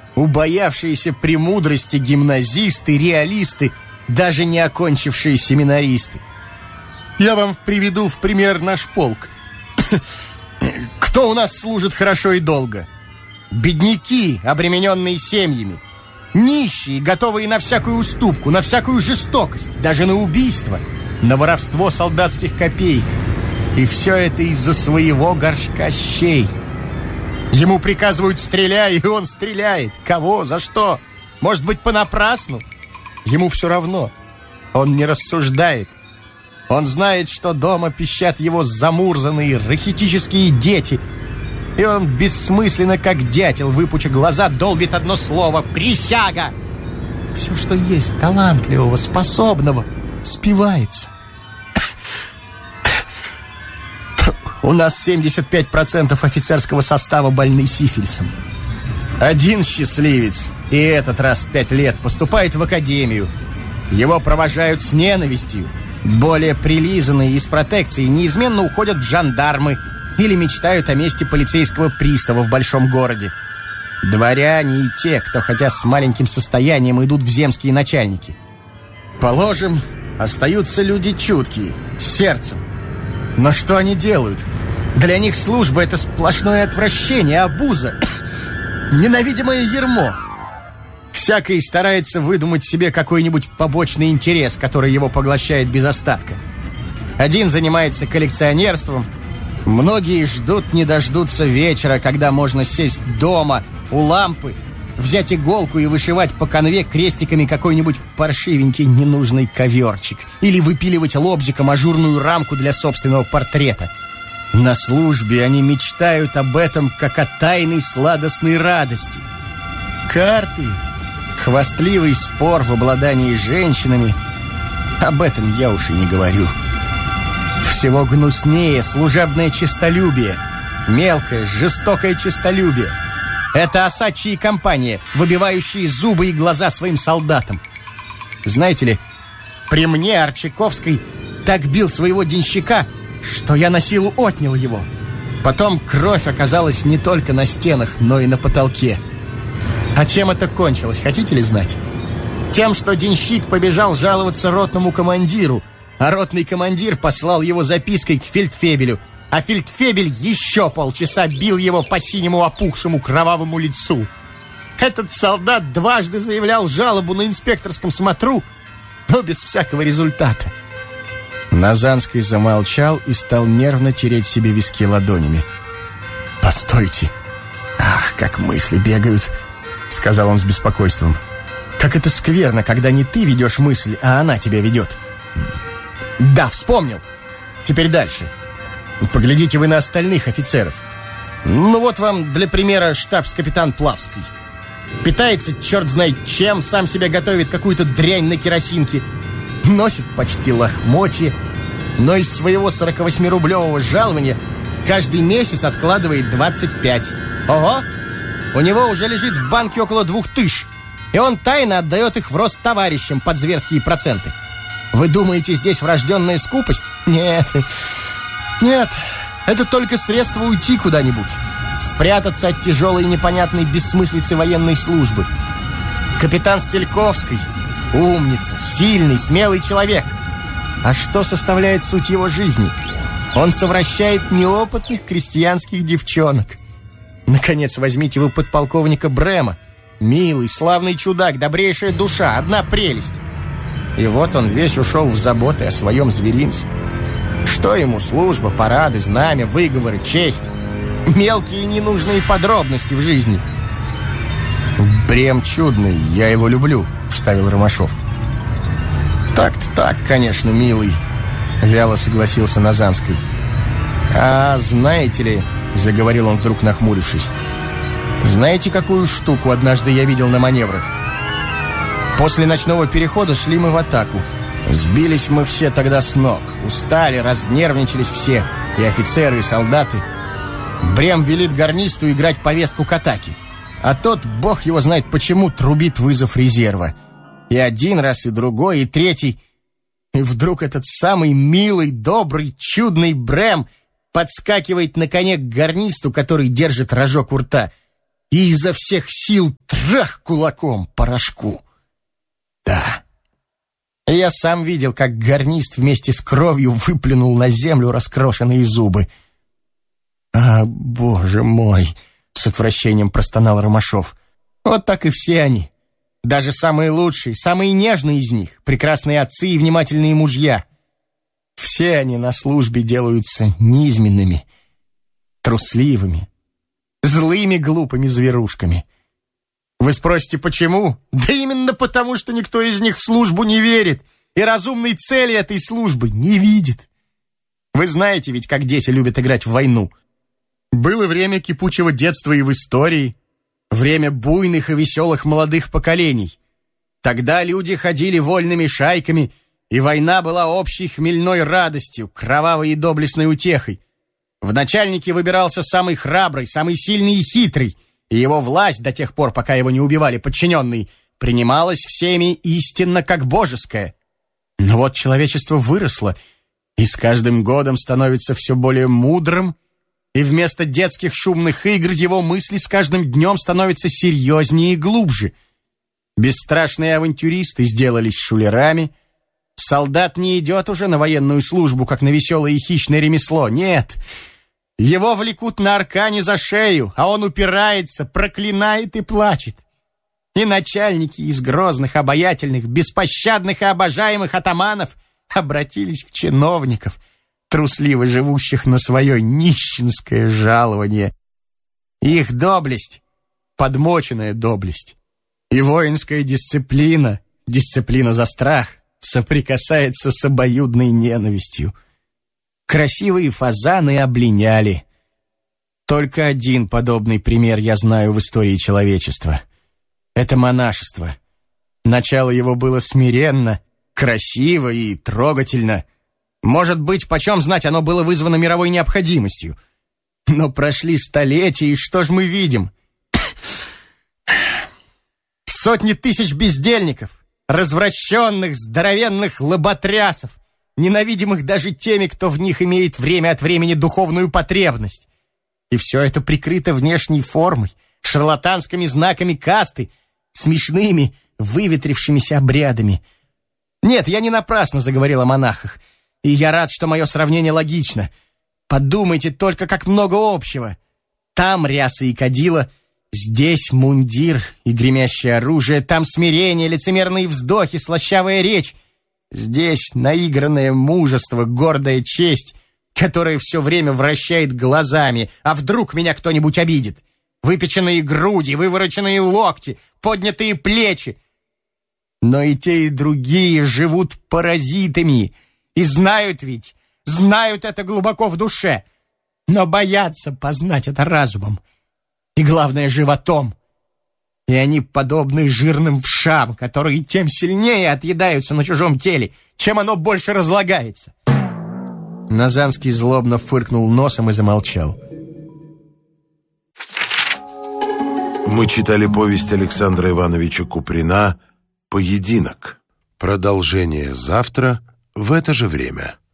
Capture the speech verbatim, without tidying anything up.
Убоявшиеся премудрости гимназисты, реалисты, даже не окончившие семинаристы. Я вам приведу в пример наш полк. Кто у нас служит хорошо и долго? Бедняки, обремененные семьями. Нищие, готовые на всякую уступку, на всякую жестокость, даже на убийство, на воровство солдатских копеек. И все это из-за своего горшка щей. Ему приказывают «стреляй», и он стреляет. Кого? За что? Может быть, понапрасну? Ему все равно. Он не рассуждает. Он знает, что дома пищат его замурзанные рахитические дети. И он бессмысленно, как дятел, выпуча глаза, долбит одно слово «присяга». Все, что есть талантливого, способного, спивается. У нас семьдесят пять процентов офицерского состава больны сифилисом. Один счастливец, и этот раз в пять лет, поступает в академию. Его провожают с ненавистью. Более прилизанные из протекции неизменно уходят в жандармы или мечтают о месте полицейского пристава в большом городе. Дворяне и те, кто хотя с маленьким состоянием идут в земские начальники. Положим, остаются люди чуткие, с сердцем. Но что они делают? Для них служба — это сплошное отвращение, обуза, ненавидимое ярмо. Всякий старается выдумать себе какой-нибудь побочный интерес, который его поглощает без остатка. Один занимается коллекционерством. Многие ждут не дождутся вечера, когда можно сесть дома у лампы, взять иголку и вышивать по канве крестиками какой-нибудь паршивенький ненужный коверчик или выпиливать лобзиком ажурную рамку для собственного портрета. На службе они мечтают об этом, как о тайной сладостной радости. Карты, хвастливый спор в обладании женщинами — об этом я уж и не говорю. Всего гнуснее служебное честолюбие, мелкое, жестокое честолюбие. Это осадчие компания, выбивающие зубы и глаза своим солдатам. Знаете ли, при мне Арчаковский так бил своего денщика, что я на силу отнял его. Потом кровь оказалась не только на стенах, но и на потолке. А чем это кончилось, хотите ли знать? Тем, что денщик побежал жаловаться ротному командиру, а ротный командир послал его запиской к фельдфебелю, а фельдфебель еще полчаса бил его по синему опухшему кровавому лицу. Этот солдат дважды заявлял жалобу на инспекторском смотру, но без всякого результата. Назанский замолчал и стал нервно тереть себе виски ладонями. «Постойте! Ах, как мысли бегают!» — сказал он с беспокойством. «Как это скверно, когда не ты ведешь мысль, а она тебя ведет!» «Да, вспомнил! Теперь дальше. Поглядите вы на остальных офицеров. Ну вот вам для примера штабс-капитан Плавский. Питается черт знает чем, сам себе готовит какую-то дрянь на керосинке, носит почти лохмотье, но из своего сорокавосьмирублевого жалования каждый месяц откладывает двадцать пять. Ого! У него уже лежит в банке около двух тысяч, и он тайно отдает их в рост товарищам под зверские проценты. Вы думаете, здесь врожденная скупость? Нет, нет, это только средство уйти куда-нибудь, спрятаться от тяжелой и непонятной бессмыслицы военной службы. Капитан Стельковский — умница, сильный, смелый человек. А что составляет суть его жизни? Он совращает неопытных крестьянских девчонок. Наконец, возьмите вы подполковника Брема. Милый, славный чудак, добрейшая душа, одна прелесть. И вот он весь ушел в заботы о своем зверинце. Что ему служба, парады, знамя, выговоры, честь? Мелкие ненужные подробности в жизни. «Брем чудный, я его люблю», — вставил Ромашов. «Так-то так, конечно, милый», — вяло согласился Назанский. «А знаете ли», — заговорил он вдруг, нахмурившись, «знаете, какую штуку однажды я видел на маневрах? После ночного перехода шли мы в атаку. Сбились мы все тогда с ног, устали, разнервничались все, и офицеры, и солдаты. Брем велит гарнисту играть повестку к атаке, а тот, бог его знает почему, трубит вызов резерва. И один раз, и другой, и третий. И вдруг этот самый милый, добрый, чудный Брем подскакивает на коне к гарнисту, который держит рожок у рта, и изо всех сил трах кулаком по рожку. Да. Я сам видел, как гарнист вместе с кровью выплюнул на землю раскрошенные зубы. «А, боже мой!» — с отвращением простонал Ромашов. «Вот так и все они. Даже самые лучшие, самые нежные из них, прекрасные отцы и внимательные мужья. Все они на службе делаются низменными, трусливыми, злыми глупыми зверушками. Вы спросите, почему? Да именно потому, что никто из них в службу не верит и разумной цели этой службы не видит. Вы знаете ведь, как дети любят играть в войну. Было время кипучего детства и в истории, время буйных и веселых молодых поколений. Тогда люди ходили вольными шайками, и война была общей хмельной радостью, кровавой и доблестной утехой. В начальнике выбирался самый храбрый, самый сильный и хитрый, и его власть, до тех пор, пока его не убивали подчиненные, принималась всеми истинно как божеская. Но вот человечество выросло, и с каждым годом становится все более мудрым, и вместо детских шумных игр его мысли с каждым днем становятся серьезнее и глубже. Бесстрашные авантюристы сделались шулерами. Солдат не идет уже на военную службу, как на веселое и хищное ремесло. Нет, его влекут на аркане за шею, а он упирается, проклинает и плачет. И начальники из грозных, обаятельных, беспощадных и обожаемых атаманов обратились в чиновников, трусливо живущих на свое нищенское жалование. Их доблесть — подмоченная доблесть. И воинская дисциплина, дисциплина за страх, соприкасается с обоюдной ненавистью. Красивые фазаны облиняли. Только один подобный пример я знаю в истории человечества. Это монашество. Начало его было смиренно, красиво и трогательно. Может быть, почем знать, оно было вызвано мировой необходимостью. Но прошли столетия, и что ж мы видим? Сотни тысяч бездельников, развращенных, здоровенных лоботрясов, ненавидимых даже теми, кто в них имеет время от времени духовную потребность. И все это прикрыто внешней формой, шарлатанскими знаками касты, смешными, выветрившимися обрядами. Нет, я не напрасно заговорил о монахах, и я рад, что мое сравнение логично. Подумайте только, как много общего. Там ряса и кадила, здесь мундир и гремящее оружие, там смирение, лицемерные вздохи, слащавая речь. Здесь наигранное мужество, гордая честь, которая все время вращает глазами. А вдруг меня кто-нибудь обидит? Выпеченные груди, вывороченные локти, поднятые плечи. Но и те, и другие живут паразитами. И знают ведь, знают это глубоко в душе, но боятся познать это разумом. И главное, животом. И они подобны жирным вшам, которые тем сильнее отъедаются на чужом теле, чем оно больше разлагается. Назанский злобно фыркнул носом и замолчал. Мы читали повесть Александра Ивановича Куприна «Поединок». Продолжение завтра в это же время.